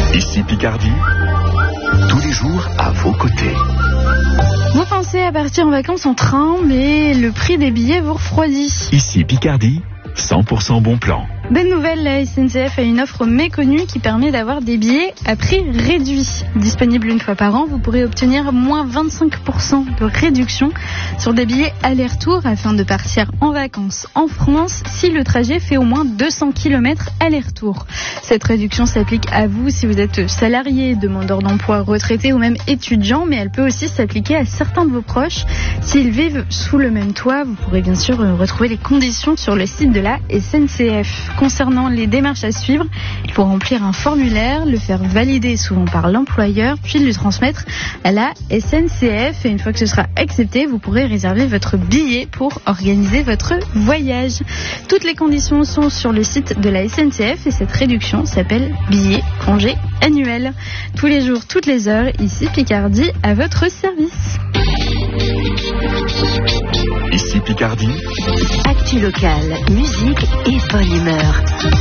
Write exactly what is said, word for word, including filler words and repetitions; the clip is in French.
Ici Picardie, tous les jours à vos côtés. Vous pensez à partir en vacances en train, mais le prix des billets vous refroidit. Ici Picardie, cent pour cent bon plan. Bonne nouvelle, la S N C F a une offre méconnue qui permet d'avoir des billets à prix réduit. Disponible une fois par an, vous pourrez obtenir moins vingt-cinq pour cent de réduction sur des billets aller-retour afin de partir en vacances en France si le trajet fait au moins deux cents kilomètres aller-retour. Cette réduction s'applique à vous si vous êtes salarié, demandeur d'emploi, retraité ou même étudiant, mais elle peut aussi s'appliquer à certains de vos proches. S'ils vivent sous le même toit, vous pourrez bien sûr retrouver les conditions sur le site de la S N C F. Concernant les démarches à suivre, il faut remplir un formulaire, le faire valider souvent par l'employeur, puis le transmettre à la S N C F. Et une fois que ce sera accepté, vous pourrez réserver votre billet pour organiser votre voyage. Toutes les conditions sont sur le site de la S N C F et cette réduction s'appelle billet congé annuel. Tous les jours, toutes les heures, ici Picardie, à votre service. Ici Picardie, actu locale, musique et bonne humeur.